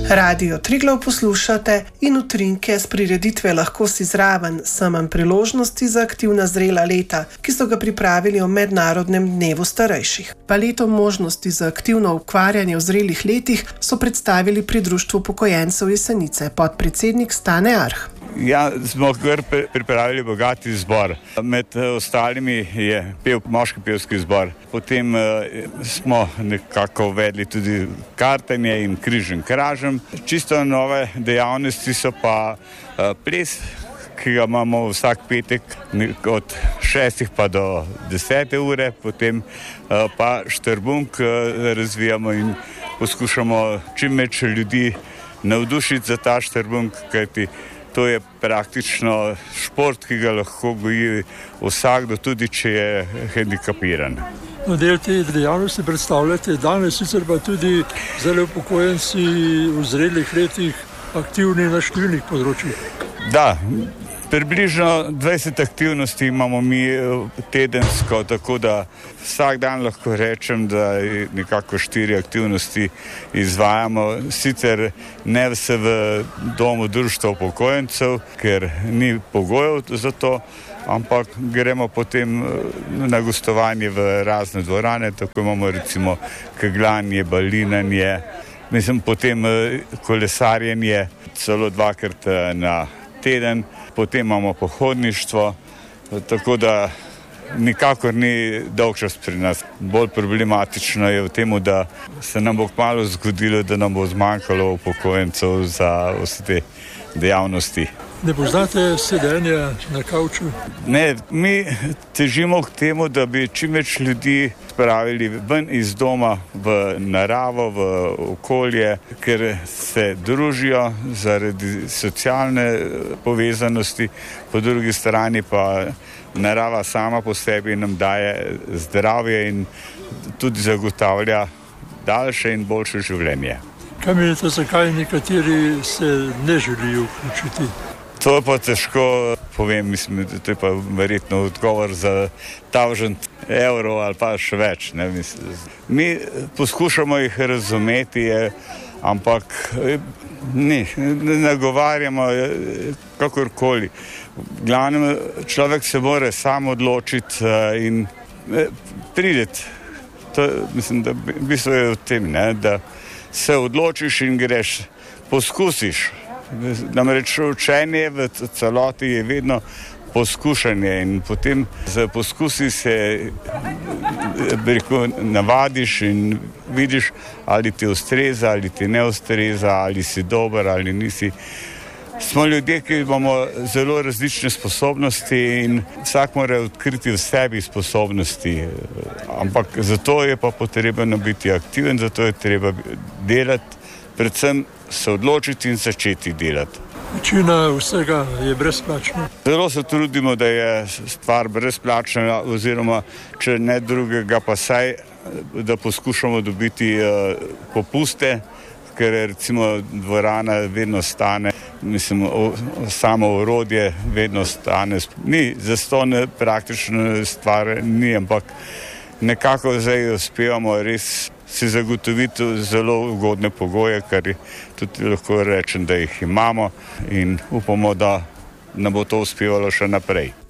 Radio Triglav poslušate in utrinke s prireditve Lahko si zraven, samem priložnosti za aktivna zrela leta, ki so ga pripravili o Mednarodnem dnevu starejših. Paleto možnosti za aktivno ukvarjanje v zrelih letih so predstavili pri Društvu upokojencev Jesenice, podpredsednik Stane Arh. Ja, smo kar pripravili bogati zbor. Med ostalimi je moški pevski zbor. Potem smo nekako uvedli tudi kartanje in križem kražem. Čisto nove dejavnosti so pa ples, ki ga imamo vsak petek od 6 pa do 10 ure, potem pa štrbunk razvijamo in poskušamo čim več ljudi navdušiti za ta štrbunk, kajti to je praktično šport, ki ga lahko goji vsakdo, tudi če je hendikapiran. Del te dejavnosti predstavljate danes, sicer pa tudi zelo upokojenci v zrelih letih aktivni na številnih področjih. Da, približno 20 aktivnosti imamo mi tedensko, tako da vsak dan lahko rečem, da nekako 4 aktivnosti izvajamo. Sicer ne vse v domu Društva upokojencev, ker ni pogojev za to, ampak gremo potem na gostovanje v razne dvorane, tako imamo recimo kegljanje, balinanje, potem kolesarjenje celo 2-krat na teden, potem imamo pohodništvo, tako da nikakor ni dolgčas pri nas. Bolj problematično je v tem, da se nam bo kmalu zgodilo, da nam bo zmanjkalo upokojencev za vse te dejavnosti. Ne poznate sedenja na kavču? Ne, mi težimo k temu, da bi čim več ljudi spravili ven iz doma v naravo, v okolje, ker se družijo zaradi socialne povezanosti, po drugi strani pa narava sama po sebi nam daje zdravje in tudi zagotavlja daljše in boljše življenje. Kaj menite, zakaj nekateri se ne želijo vključiti? To pa težko povem, to je pa verjetno odgovor za 1000 evrov ali pa še več. Mi poskušamo jih razumeti, ampak ne nagovarjamo kakorkoli. V glavnem človek se mora sam odločiti in prideti. Mislim, da v bistvu je v tem, da se odločiš in greš, poskusiš. Namreč učenje v celoti je vedno poskušanje in potem za poskusi se navadiš in vidiš, ali ti ustreza, ali ti ne ustreza, ali si dober, ali nisi. Smo ljudje, ki imamo zelo različne sposobnosti in vsak mora odkriti v sebi sposobnosti, ampak zato je pa potrebno biti aktiven, zato je treba delati, predvsem se odločiti in začeti delati. Večina vsega je brezplačna. Zelo se trudimo, da je stvar brezplačna, oziroma če ne drugega, pa saj, da poskušamo dobiti popuste, ker recimo dvorana vedno stane, samo orodje vedno stane. Ni zastonj praktično stvar, ni, ampak nekako zdaj uspevamo res si zagotoviti zelo ugodne pogoje, kar tudi lahko rečem, da jih imamo in upamo, da nam bo to uspevalo še naprej.